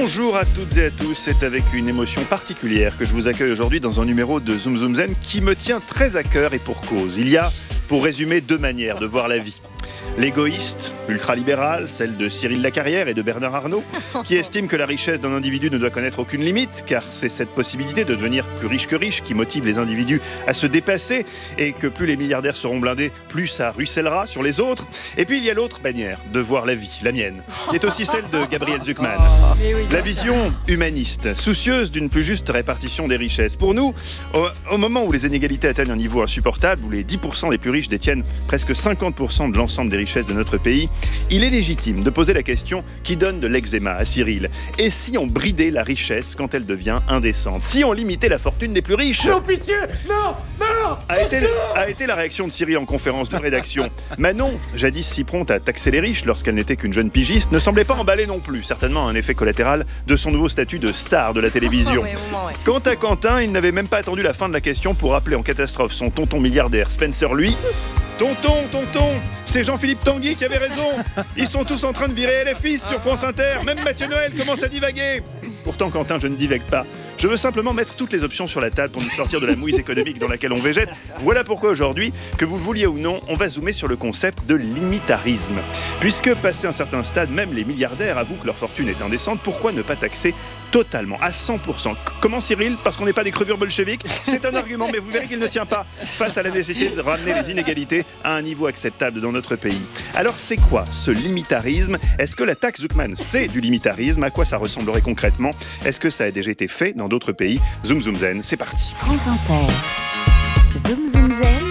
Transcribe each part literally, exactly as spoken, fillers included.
Bonjour à toutes et à tous, c'est avec une émotion particulière que je vous accueille aujourd'hui dans un numéro de Zoom Zoom Zen qui me tient très à cœur et pour cause. Il y a, pour résumer, deux manières de voir la vie. L'égoïste, ultralibéral, celle de Cyril Lacarrière et de Bernard Arnault, qui estime que la richesse d'un individu ne doit connaître aucune limite, car c'est cette possibilité de devenir plus riche que riche qui motive les individus à se dépasser, et que plus les milliardaires seront blindés, plus ça ruissellera sur les autres. Et puis il y a l'autre manière de voir la vie, la mienne, qui est aussi celle de Gabriel Zucman. La vision humaniste, soucieuse d'une plus juste répartition des richesses. Pour nous, au, au moment où les inégalités atteignent un niveau insupportable, où les dix pour cent les plus riches détiennent presque cinquante pour cent de l'ensemble des richesses de notre pays, il est légitime de poser la question qui donne de l'eczéma à Cyril. Et si on bridait la richesse quand elle devient indécente? Si on limitait la fortune des plus riches? Non, pitié! Non! Non! A été, a été la réaction de Cyril en conférence de rédaction. Manon, jadis si prompte à taxer les riches lorsqu'elle n'était qu'une jeune pigiste, ne semblait pas emballée non plus, certainement un effet collatéral de son nouveau statut de star de la télévision. Ouais, ouais, ouais. Quant à Quentin, il n'avait même pas attendu la fin de la question pour appeler en catastrophe son tonton milliardaire Spencer, lui. Tonton, tonton, c'est Jean-Philippe Tanguy qui avait raison. Ils sont tous en train de virer L F I sur France Inter. Même Mathieu Noël commence à divaguer. Pourtant, Quentin, je ne divague pas. Je veux simplement mettre toutes les options sur la table pour nous sortir de la mouise économique dans laquelle on végète. Voilà pourquoi aujourd'hui, que vous le vouliez ou non, on va zoomer sur le concept de limitarisme. Puisque, passé un certain stade, même les milliardaires avouent que leur fortune est indécente, pourquoi ne pas taxer totalement, à cent pour cent? Comment, Cyril? Parce qu'on n'est pas des crevures bolcheviques? C'est un argument, mais vous verrez qu'il ne tient pas face à la nécessité de ramener les inégalités à un niveau acceptable dans notre pays. Alors, c'est quoi ce limitarisme? Est-ce que la taxe Zucman, c'est du limitarisme? À quoi ça ressemblerait concrètement? Est-ce que ça a déjà été fait dans d'autres pays? Zoom Zoom Zen, c'est parti. France Inter. Zoom Zoom Zen.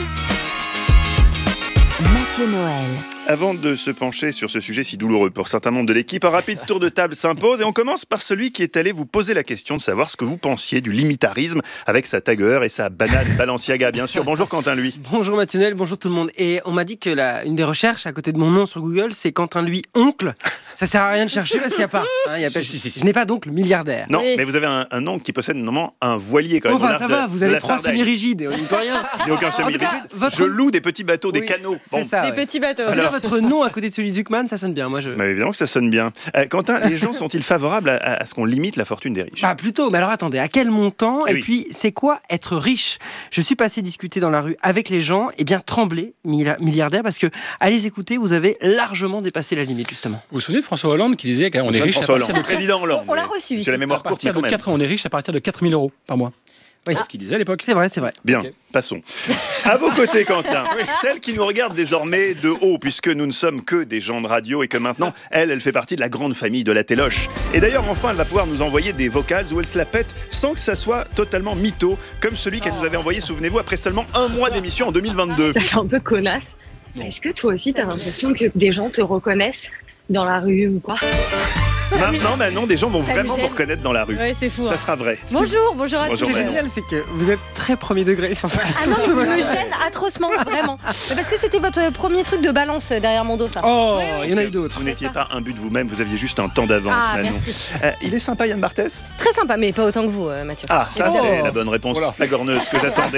Mathieu Noël. Avant de se pencher sur ce sujet si douloureux pour certains membres de l'équipe, un rapide tour de table s'impose et on commence par celui qui est allé vous poser la question de savoir ce que vous pensiez du limitarisme avec sa tagueur et sa banane Balenciaga, bien sûr. Bonjour Quentin Lui. Bonjour Mathieu Noël, bonjour tout le monde. Et on m'a dit que la, une des recherches à côté de mon nom sur Google, c'est Quentin Lui oncle. Ça sert à rien de chercher parce qu'il n'y a pas. Hein, y a pas Si, si, si, si. Je n'ai pas d'oncle milliardaire. Non, Oui. mais vous avez un, un oncle qui possède normalement un voilier quand même. Enfin, au ça large va, de- vous de avez la trois Sardaigne. semi-rigides, on n'y peut rien. Il n'y a aucun En tout cas, semi-rigide. votre- Je loue des petits bateaux, des Oui, canots. c'est ça. Des ouais. petits bateaux. En tout cas, votre nom à côté de celui de Zucman, ça sonne bien. Moi, je. Bah, évidemment que ça sonne bien. Euh, Quentin, les gens sont-ils favorables à, à- à ce qu'on limite la fortune des riches? Bah plutôt, mais alors attendez, à quel montant? Eh Et oui. puis, c'est quoi être riche? Je suis passé discuter dans la rue avec les gens, et bien trembler, milli- milliardaires, parce que à les écouter, vous avez largement dépassé la limite, justement. Vous vous souvenez de François Hollande qui disait qu'on est riche à François partir Hollande, de, président Hollande. On l'a reçu J'ai ici. la à mémoire courte, mais partir quand de même. quatre, on est riche à partir de quatre mille euros par mois. Oui. C'est ce qu'il disait à l'époque. C'est vrai, c'est vrai. Bien, Ok. passons. À vos côtés, Quentin, celle qui nous regarde désormais de haut, puisque nous ne sommes que des gens de radio et que maintenant, elle, elle fait partie de la grande famille de la téloche. Et d'ailleurs, enfin, elle va pouvoir nous envoyer des vocals où elle se la pète sans que ça soit totalement mytho, comme celui qu'elle nous avait envoyé, souvenez-vous, après seulement un mois d'émission en deux mille vingt-deux. Ça fait un peu connasse. Est-ce que toi aussi, t'as l'impression que des gens te reconnaissent dans la rue ou quoi? Maintenant, maintenant, des gens vont Ça me vraiment vous gêne. reconnaître dans la rue. Ouais, c'est fou. Ça hein. sera vrai. Bonjour, bonjour à Bonjour, tous. Ce qui est Manon. génial, c'est que vous êtes très premier degré sur ça. Ah non, il me gêne atrocement, vraiment. Mais parce que c'était votre premier truc de balance derrière mon dos, ça. Oh, Oui, oui. il y en a eu d'autres. Vous n'étiez N'est-ce pas un but de vous-même, vous aviez juste un temps d'avance, Ah, Manon. merci. Euh, il est sympa, Yann Barthès? Très sympa, mais pas autant que vous, euh, Mathieu. Ah, ça, Oh. c'est la bonne réponse flagorneuse que j'attendais.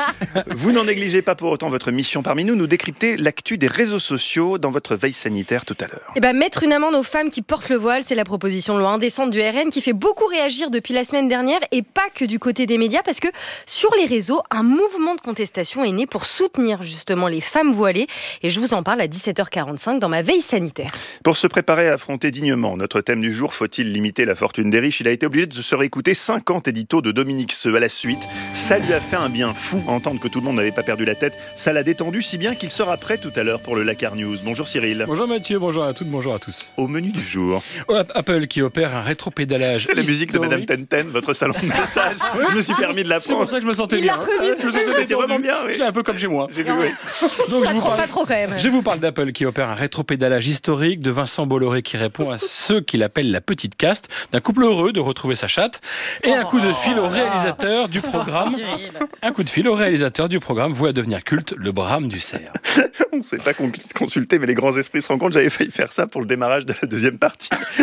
Vous n'en négligez pas pour autant votre mission parmi nous, nous décrypter l'actu des réseaux sociaux dans votre veille sanitaire tout à l'heure. Eh ben, mettre une amende aux femmes qui portent le voile, c'est la proposition de loi indécente du R N qui fait beaucoup réagir depuis la semaine dernière et pas que du côté des médias parce que sur les réseaux, un mouvement de contestation est né pour soutenir justement les femmes voilées et je vous en parle à dix-sept heures quarante-cinq dans ma veille sanitaire. Pour se préparer à affronter dignement notre thème du jour, faut-il limiter la fortune des riches? Il a été obligé de se réécouter cinquante éditos de Dominique Seux à la suite. Ça lui a fait un bien fou entendre que tout le monde n'avait pas perdu la tête. Ça l'a détendu si bien qu'il sera prêt tout à l'heure pour le Lacar News. Bonjour Cyril. Bonjour Mathieu, bonjour à toutes, bonjour à tous. Au menu du jour, Oh, Apple qui opère un rétropédalage. c'est la musique de Madame historique. Tenten, votre salon de massage. Je me suis permis de la C'est pour prendre. ça que je me sentais Il l'a bien. reconnu. Je me sentais C'était détendu. vraiment bien, oui. Je l'ai un peu comme chez moi. J'ai vu, oui. Donc, Pas je vous trop, parle- pas trop quand même. Je vous parle d'Apple qui opère un rétropédalage historique, de Vincent Bolloré qui répond à ceux qu'il appelle la petite caste, d'un couple heureux de retrouver sa chatte, et un coup de fil au réalisateur du programme. Un coup de fil au réalisateur du programme voué à devenir culte, le Brame du Cerf. On ne s'est pas con- consulté, mais les grands esprits se rencontrent. J'avais failli faire ça pour le démarrage de la deuxième partie.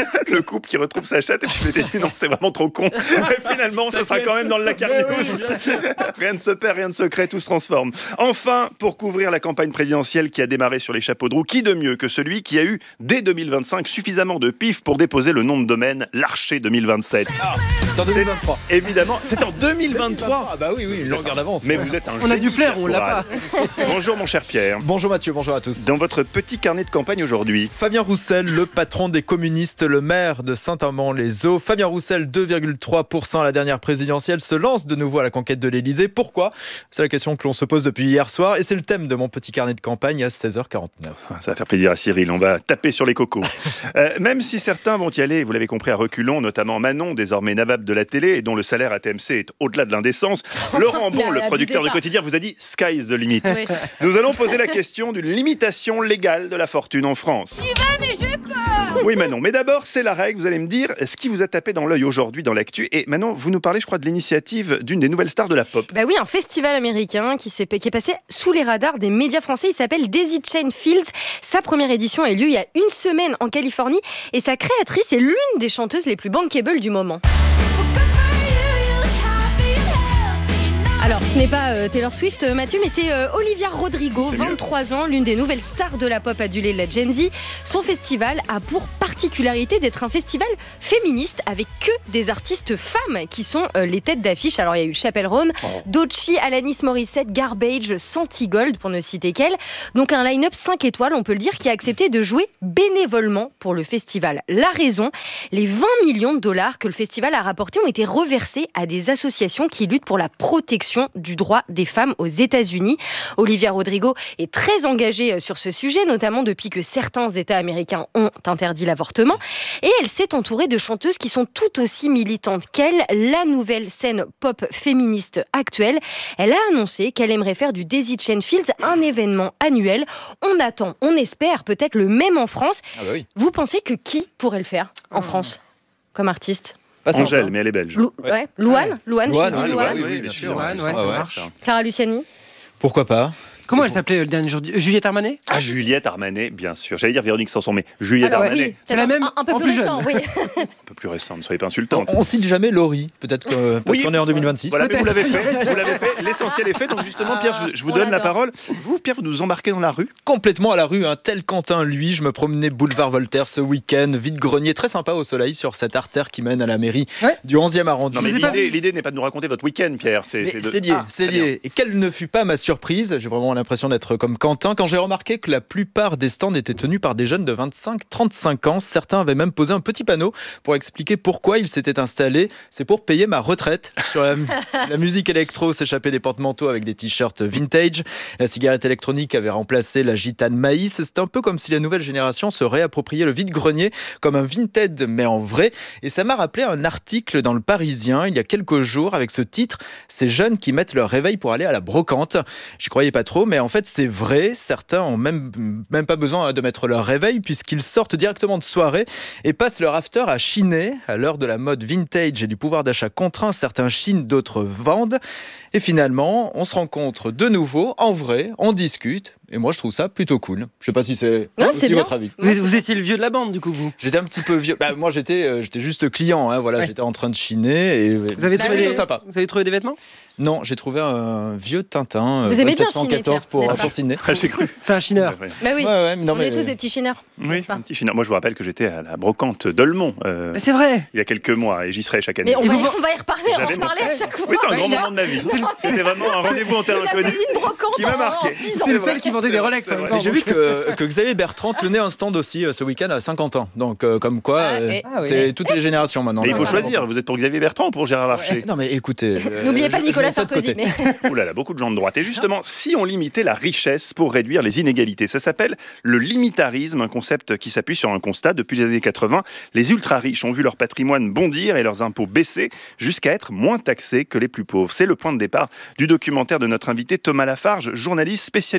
Le couple qui retrouve sa chatte, et puis je m'étais dit non, c'est vraiment trop con. Et finalement, ça sera quand même dans le Lac News. Rien ne se perd, rien ne se crée, tout se transforme. Enfin, pour couvrir la campagne présidentielle qui a démarré sur les chapeaux de roue, qui de mieux que celui qui a eu, dès deux mille vingt-cinq, suffisamment de pif pour déposer le nom de domaine Larcher deux mille vingt-sept. Ah, c'est en deux mille vingt-trois. Évidemment, c'est en deux mille vingt-trois. Ah bah oui, oui, une longueur d'avance. Mais ouais. vous êtes un On a génie du flair, on l'a électoral. Bonjour mon cher Pierre. Bonjour Mathieu, bonjour à tous. Dans votre petit carnet de campagne aujourd'hui, Fabien Roussel, le patron des communistes, le maire de Saint-Amand-les-Eaux. Fabien Roussel, deux virgule trois pour cent à la dernière présidentielle, se lance de nouveau à la conquête de l'Élysée. Pourquoi ? C'est la question que l'on se pose depuis hier soir et c'est le thème de mon petit carnet de campagne à seize heures quarante-neuf. ça va faire plaisir à Cyril, on va taper sur les cocos. euh, même si certains vont y aller, vous l'avez compris, à reculons, notamment Manon, désormais navable de la télé et dont le salaire à T M C est au-delà de l'indécence, Laurent Bon, le producteur de Quotidien, vous a dit « Sky is the limit ». Oui. Nous allons poser la question d'une limitation légale de la fortune en France. J'y vais, mais j'ai peur. Oui Manon, mais d'abord c'est la règle, vous allez me dire ce qui vous a tapé dans l'œil aujourd'hui dans l'actu. Et Manon, vous nous parlez je crois de l'initiative d'une des nouvelles stars de la pop. Bah oui, un festival américain qui, s'est, qui est passé sous les radars des médias français. Il s'appelle Daisy Chain Fields. Sa première édition a eu lieu il y a une semaine en Californie et sa créatrice est l'une des chanteuses les plus bankable du moment. Alors, ce n'est pas euh, Taylor Swift, euh, Mathieu, mais c'est euh, Olivia Rodrigo, C'est vingt-trois ans, l'une des nouvelles stars de la pop adulée de la Gen Z. Son festival a pour particularité d'être un festival féministe avec que des artistes femmes qui sont euh, les têtes d'affiche. Alors, il y a eu Chappell Roan, Oh. Doechii, Alanis Morissette, Garbage, Santigold, pour ne citer qu'elle. Donc, un line-up cinq étoiles, on peut le dire, qui a accepté de jouer bénévolement pour le festival. La raison, les vingt millions de dollars que le festival a rapportés ont été reversés à des associations qui luttent pour la protection du droit des femmes aux États-Unis. Olivia Rodrigo est très engagée sur ce sujet, notamment depuis que certains États américains ont interdit l'avortement. Et elle s'est entourée de chanteuses qui sont tout aussi militantes qu'elle, la nouvelle scène pop féministe actuelle. Elle a annoncé qu'elle aimerait faire du Daisy Chain Fields un événement annuel. On attend, on espère peut-être le même en France. Ah bah oui. Vous pensez que qui pourrait le faire en France comme artiste ? Pas simple, Angèle, hein. mais elle est belge. Lou- ouais. Louane, Louane, je Louane, dis ouais, Louane. oui, oui, bien sûr. Louane, ouais, Ah ça ouais, marche. ça. Clara Luciani. Pourquoi pas ? Comment elle s'appelait le dernier jour du- Juliette Armanet Ah, Juliette Armanet, bien sûr. J'allais dire Véronique Sanson, mais Juliette Alors, Armanet, oui, c'est la même un, un peu en plus, plus récent, oui. un peu plus récente, ne soyez pas On, insultante. on cite jamais Laurie, peut-être que, parce Oui. qu'on est en deux mille vingt-six. Voilà, mais vous Peut-être. l'avez fait, vous l'avez fait, l'essentiel est fait. Donc justement, Pierre, je, je vous On donne la adore. parole. Vous, Pierre, vous nous embarquez dans la rue. Complètement à la rue, un tel Quentin, lui, je me promenais boulevard Voltaire ce week-end, vide-grenier, très sympa au soleil sur cette artère qui mène à la mairie Ouais. du onzième Non, arrondissement. mais sais pas l'idée, l'idée n'est pas de nous raconter votre week-end, Pierre. C'est, Mais c'est de- c'est lié, Ah, c'est très bien. lié. Et quelle ne fut pas ma surprise, j'ai vraiment l'impression d'être comme Quentin, quand j'ai remarqué que la plupart des stands étaient tenus par des jeunes de vingt-cinq à trente-cinq ans. Certains avaient même posé un petit panneau pour expliquer pourquoi ils s'étaient installés. C'est pour payer ma retraite. Sur la, la musique électro s'échappait des porte-manteaux avec des t-shirts vintage. La cigarette électronique avait remplacé la gitane maïs. C'était un peu comme si la nouvelle génération se réappropriait le vide-grenier comme un Vinted, mais en vrai. Et ça m'a rappelé un article dans Le Parisien il y a quelques jours avec ce titre « Ces jeunes qui mettent leur réveil pour aller à la brocante ». J'y croyais pas trop, mais en fait c'est vrai. Certains ont même, même pas besoin de mettre leur réveil puisqu'ils sortent directement de soirée et passent leur after à chiner. À l'heure de la mode vintage et du pouvoir d'achat contraint, certains chinent, d'autres vendent. Et finalement, on se rencontre de nouveau, en vrai, on discute. Et moi, je trouve ça plutôt cool. Je sais pas si c'est Ouais, aussi c'est bien. votre avis. vous, vous étiez le vieux de la bande, du coup, vous. J'étais un petit peu vieux. Bah, moi, j'étais, euh, j'étais juste client. Hein, voilà, Ouais. j'étais en train de chiner. Et Vous avez, c'était trouvé plutôt des... sympa. vous avez trouvé des vêtements Non, j'ai trouvé un vieux Tintin. euh, Vous aimez bien sept cent chiner, quatorze Pierre, pour, n'est-ce pas pour Sydney. Ah, j'ai cru. C'est un chineur. Ouais, ouais. Bah oui, Ouais, ouais, mais non, on mais- est tous des petits chineurs. Oui, n'est-ce pas un petit chineur. Moi, je vous rappelle que j'étais à la brocante d'Olmont euh, Mais C'est vrai. il y a quelques mois et j'y serai chaque année. Mais on Et va, vous- on va y reparler, on va en J'avais mon- reparler à chaque fois. Oui, c'était un Bah, grand il a- moment de ma vie. C'était vraiment un rendez-vous en terre Il a inconnue. fait une brocante Qui m'a en- marqué. en six C'est ans. C'est le vrai, seul qui vendait c'est des vrai, Rolex c'est en même vrai. temps. J'ai vu que, que Xavier Bertrand tenait un stand aussi euh, ce week-end à cinquante ans. Donc, euh, comme quoi, Ah, euh, et- Ah oui. c'est toutes les générations maintenant. Mais il faut Voilà. choisir. Vous êtes pour Xavier Bertrand ou pour Gérard Larcher? Non, mais écoutez. euh, N'oubliez pas je- je Nicolas mets ça de Sarkozy. côté. Mais... Ouh là là, beaucoup de gens de droite. Et justement, si on limitait la richesse pour réduire les inégalités, ça s'appelle le limitarisme, un concept qui s'appuie sur un constat. Depuis les années quatre-vingts, les ultra-riches ont vu leur patrimoine bondir et leurs impôts baisser jusqu'à être moins taxés que les plus pauvres. C'est le point de départ du documentaire de notre invité Thomas Lafarge, journaliste spécialiste des questions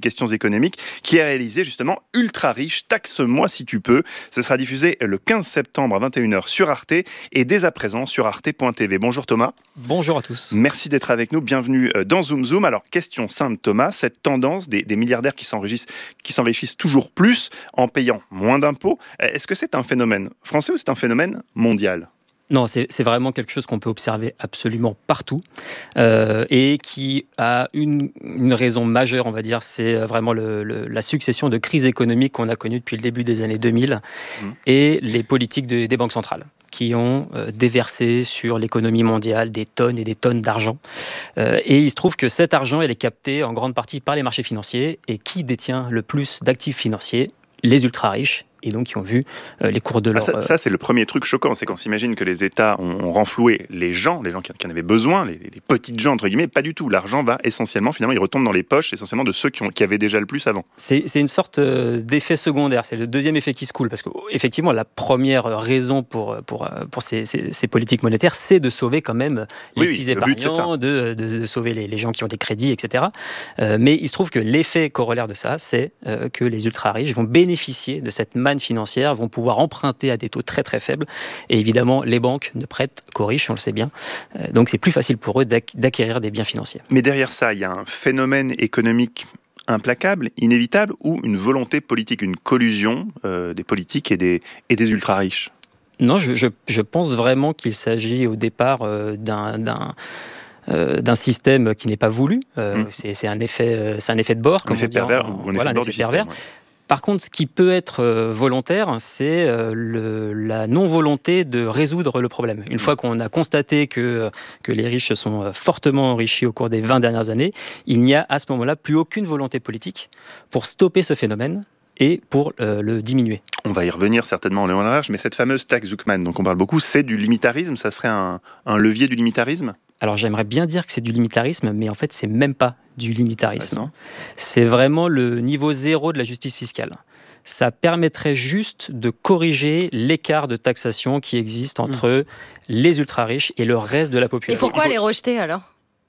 questions économiques, qui a réalisé justement Ultra Riche, taxe-moi si tu peux. Ça sera diffusé le quinze septembre à vingt et une heures sur Arte et dès à présent sur arte point t v. Bonjour Thomas. Bonjour à tous. Merci d'être avec nous, bienvenue dans Zoom Zoom. Alors question simple Thomas, cette tendance des, des milliardaires qui s'enrichissent, qui s'enrichissent toujours plus en payant moins d'impôts, est-ce que c'est un phénomène français ou c'est un phénomène mondial ? Non, c'est, c'est vraiment quelque chose qu'on peut observer absolument partout euh, et qui a une, une raison majeure, on va dire, c'est vraiment le, le, la succession de crises économiques qu'on a connues depuis le début des années deux mille mmh. et les politiques de, des banques centrales qui ont euh, déversé sur l'économie mondiale des tonnes et des tonnes d'argent. Euh, et il se trouve que cet argent, il est capté en grande partie par les marchés financiers. Et qui détient le plus d'actifs financiers ? Les ultra-riches. Et donc, qui ont vu euh, les cours de l'or. Ah, ça, ça, c'est le premier truc choquant, c'est qu'on s'imagine que les États ont, ont renfloué les gens, les gens qui, qui en avaient besoin, les, les petites gens, entre guillemets. Pas du tout. L'argent va essentiellement, finalement, il retombe dans les poches, essentiellement de ceux qui, ont, qui avaient déjà le plus avant. C'est, c'est une sorte d'effet secondaire. C'est le deuxième effet qui se coule. Parce qu'effectivement, la première raison pour, pour, pour ces, ces, ces politiques monétaires, c'est de sauver quand même les oui, petits oui, épargnants, de, de, de sauver les, les gens qui ont des crédits, et cetera. Euh, mais il se trouve que l'effet corollaire de ça, c'est euh, que les ultra-riches vont bénéficier de cette manne financière, vont pouvoir emprunter à des taux très très faibles. Et évidemment, les banques ne prêtent qu'aux riches, on le sait bien. Donc c'est plus facile pour eux d'acquérir des biens financiers. Mais derrière ça, il y a un phénomène économique implacable, inévitable, ou une volonté politique, une collusion euh, des politiques et des, et des ultra-riches ? Non, je, je, je pense vraiment qu'il s'agit au départ euh, d'un... d'un Euh, d'un système qui n'est pas voulu. Euh, mmh. c'est, c'est, un effet, euh, c'est un effet de bord. Un effet pervers, en, ou un voilà, effet de bord du pervers. Système. Ouais. Par contre, ce qui peut être euh, volontaire, c'est euh, le, la non-volonté de résoudre le problème. Une mmh. fois qu'on a constaté que, que les riches se sont fortement enrichis au cours des vingt dernières années, il n'y a à ce moment-là plus aucune volonté politique pour stopper ce phénomène et pour euh, le diminuer. On va y revenir certainement en long large, mais cette fameuse taxe Zuckman dont on parle beaucoup, c'est du limitarisme ? Ça serait un, un levier du limitarisme ? Alors j'aimerais bien dire que c'est du limitarisme, mais en fait c'est même pas du limitarisme. C'est vraiment le niveau zéro de la justice fiscale. Ça permettrait juste de corriger l'écart de taxation qui existe entre mmh. les ultra-riches et le reste de la population. Et pourquoi les rejeter alors ?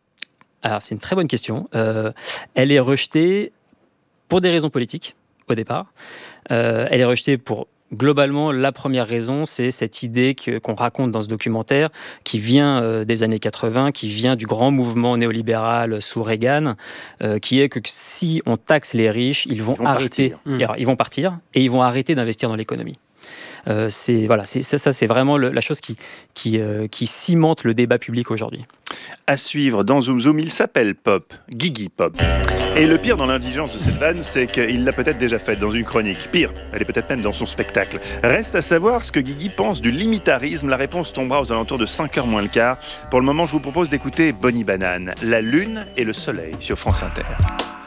Alors c'est une très bonne question. Euh, elle est rejetée pour des raisons politiques au départ. Euh, elle est rejetée pour... Globalement, la première raison, c'est cette idée que, qu'on raconte dans ce documentaire, qui vient euh, des années quatre-vingts, qui vient du grand mouvement néolibéral sous Reagan, euh, qui est que si on taxe les riches, ils vont, ils vont arrêter, mmh. alors, ils vont partir et ils vont arrêter d'investir dans l'économie. Euh, c'est, voilà, c'est, ça, ça, c'est vraiment le, la chose qui, qui, euh, qui cimente le débat public aujourd'hui. À suivre dans Zoom Zoom, il s'appelle Pop, Guigui Pop. Et le pire dans l'indigence de cette vanne, c'est qu'il l'a peut-être déjà faite dans une chronique. Pire, elle est peut-être même dans son spectacle. Reste à savoir ce que Guigui pense du limitarisme. La réponse tombera aux alentours de cinq heures moins le quart. Pour le moment, je vous propose d'écouter Bonnie Banane, La Lune et le Soleil sur France Inter.